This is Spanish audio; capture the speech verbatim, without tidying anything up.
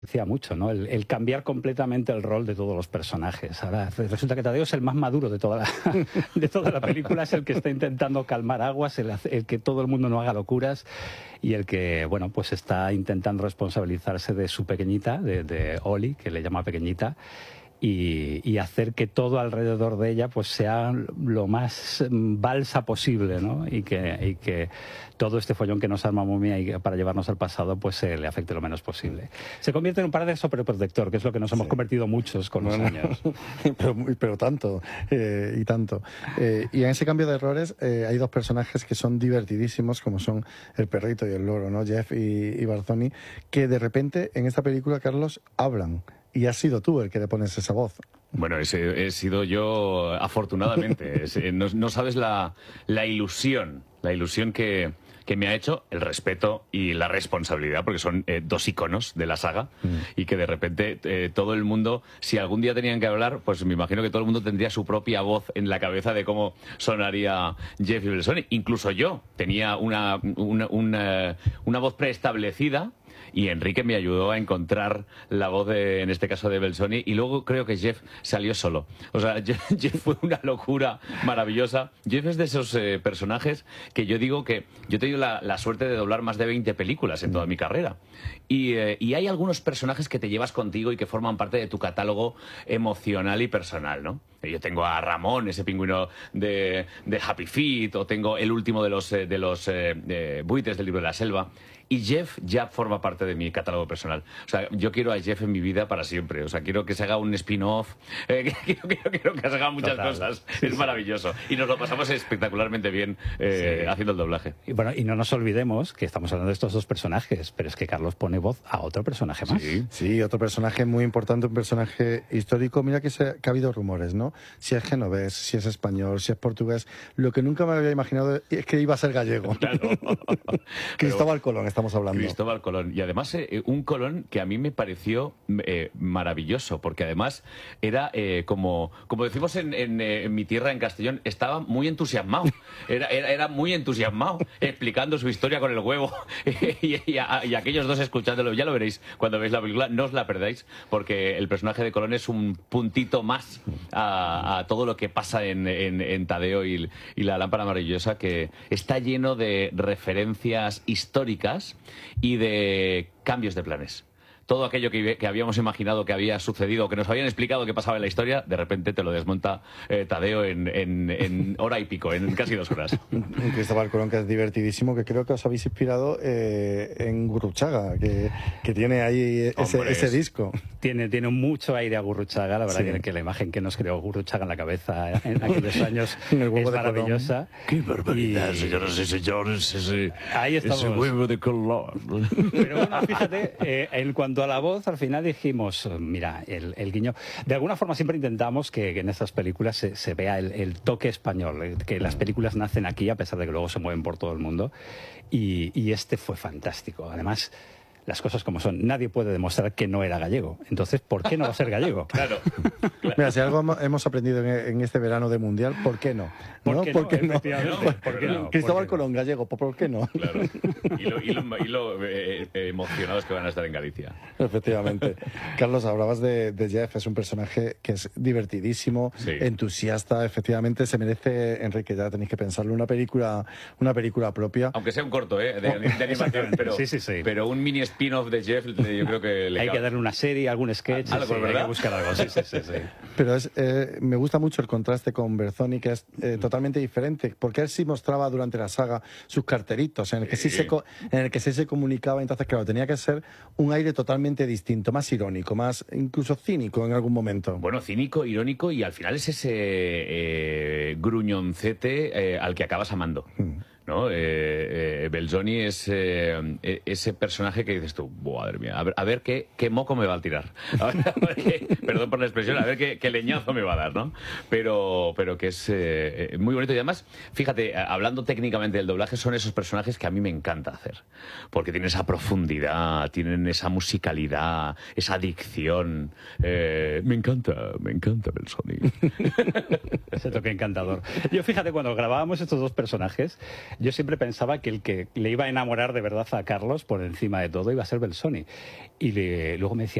Decía mucho, ¿no? El, el cambiar completamente el rol de todos los personajes. Ahora resulta que Tadeo es el más maduro de toda la, de toda la película, es el que está intentando calmar aguas, el, el que todo el mundo no haga locuras y el que, bueno, pues está intentando responsabilizarse de su pequeñita, de, de Oli, que le llama pequeñita, y, y hacer que todo alrededor de ella pues sea lo más balsa posible, ¿no? Y que, y que todo este follón que nos arma Momia y para llevarnos al pasado pues se le afecte lo menos posible. Se convierte en un padre sobreprotector, que es lo que nos hemos sí. convertido muchos con bueno, los años. pero, pero tanto, eh, y tanto. Eh, y en ese cambio de errores eh, hay dos personajes que son divertidísimos, como son el perrito y el loro, ¿no? Jeff y, y Barzoni, que de repente en esta película, Carlos, hablan. Y has sido tú el que le pones esa voz. Bueno, ese, he sido yo, afortunadamente. es, no, no sabes la, la ilusión, la ilusión que, que me ha hecho, el respeto y la responsabilidad, porque son eh, dos iconos de la saga, mm. y que de repente eh, todo el mundo, si algún día tenían que hablar, pues me imagino que todo el mundo tendría su propia voz en la cabeza de cómo sonaría Jeff y Belzoni. Incluso yo tenía una, una, una, una voz preestablecida, y Enrique me ayudó a encontrar la voz, de, en este caso, de Belzoni, y luego creo que Jeff salió solo. O sea, Jeff, Jeff fue una locura maravillosa. Jeff es de esos eh, personajes que yo digo que yo he tenido la, la suerte de doblar más de veinte películas en toda mi carrera. Y, eh, y hay algunos personajes que te llevas contigo y que forman parte de tu catálogo emocional y personal, ¿no? Yo tengo a Ramón, ese pingüino de, de Happy Feet, o tengo el último de los, de los eh, de buitres del libro de la selva. Y Jeff ya forma parte de mi catálogo personal. O sea, yo quiero a Jeff en mi vida para siempre. O sea, quiero que se haga un spin-off. Eh, quiero, quiero, quiero que se hagan muchas Total. cosas. Sí, es sí. maravilloso. Y nos lo pasamos espectacularmente bien eh, sí. haciendo el doblaje. Y bueno, y no nos olvidemos que estamos hablando de estos dos personajes, pero es que Carlos pone voz a otro personaje más. Sí, sí, otro personaje muy importante, un personaje histórico. Mira que, se, que ha habido rumores, ¿no? Si es genovés, si es español, si es portugués. Lo que nunca me había imaginado es que iba a ser gallego. Claro. Cristóbal pero... Colón, estamos hablando. Cristóbal Colón. Y además eh, un Colón que a mí me pareció eh, maravilloso, porque además era eh, como, como decimos en, en, en mi tierra, en Castellón, estaba muy entusiasmado. Era, era, era muy entusiasmado explicando su historia con el huevo. y, y, a, y aquellos dos escuchándolo, ya lo veréis cuando veáis la película, no os la perdáis, porque el personaje de Colón es un puntito más a, a todo lo que pasa en, en, en Tadeo y, y la lámpara maravillosa, que está lleno de referencias históricas y de cambios de planes. Todo aquello que, que habíamos imaginado que había sucedido, que nos habían explicado que pasaba en la historia, de repente te lo desmonta eh, Tadeo en, en, en hora y pico, en casi dos horas. Un Cristóbal Colón que es divertidísimo, que creo que os habéis inspirado eh, en Gurruchaga, que, que tiene ahí ese, ese disco. Tiene, tiene mucho aire a Gurruchaga, la verdad sí. que, que la imagen que nos creó Gurruchaga en la cabeza en aquellos años en el huevo es de maravillosa. Colón. ¡Qué barbaridad, y... señoras y señores! Ese, ahí estamos. Ese huevo de Colón. Pero bueno, fíjate, eh, en cuanto a la voz, al final dijimos, mira, el, el guiño. De alguna forma siempre intentamos que, que en estas películas se, se vea el, el toque español, que las películas nacen aquí a pesar de que luego se mueven por todo el mundo. Y, y este fue fantástico. Además, las cosas como son. Nadie puede demostrar que no era gallego. Entonces, ¿por qué no va a ser gallego? Claro. claro. Mira, si algo hemos aprendido en, en este verano de Mundial, ¿por qué no? ¿Por ¿No? qué ¿Por no? qué no? Efectivamente. ¿Por qué no? Cristóbal ¿Por qué Colón, no? gallego, ¿por qué no? Claro. Y lo, y lo, y lo eh, eh, emocionados que van a estar en Galicia. Efectivamente. Carlos, hablabas de, de Jeff, es un personaje que es divertidísimo, sí. entusiasta, efectivamente se merece, Enrique, ya tenéis que pensarlo, una película, una película propia. Aunque sea un corto, ¿eh? De, de animación, pero, sí, sí, sí. pero un mini spin-off de Jeff, yo creo que le hay cabe. que darle una serie, algún sketch, algo, sí, ¿verdad? hay que buscar algo. Sí, sí, sí, sí. Pero es, eh, me gusta mucho el contraste con Belzoni, que es eh, totalmente diferente, porque él sí mostraba durante la saga sus carteritos, en el que sí, sí se, en el que sí se comunicaba, entonces claro, tenía que ser un aire totalmente distinto, más irónico, más incluso cínico en algún momento. Bueno, cínico, irónico, y al final es ese eh, gruñoncete eh, al que acabas amando. Mm. ¿No? Eh, eh, Belzoni es eh, ese personaje que dices tú, madre mía, a ver, a ver qué, qué moco me va a tirar. A ver, a ver qué, perdón por la expresión, a ver qué, qué leñazo me va a dar, ¿no? Pero, pero que es eh, muy bonito. Y además, fíjate, hablando técnicamente del doblaje, son esos personajes que a mí me encanta hacer. Porque tienen esa profundidad, tienen esa musicalidad, esa dicción. Eh, me encanta, me encanta Belzoni. Ese toque encantador. Yo, fíjate, cuando grabábamos estos dos personajes, yo siempre pensaba que el que le iba a enamorar de verdad a Carlos por encima de todo iba a ser Belssoni. Y le, luego me decía,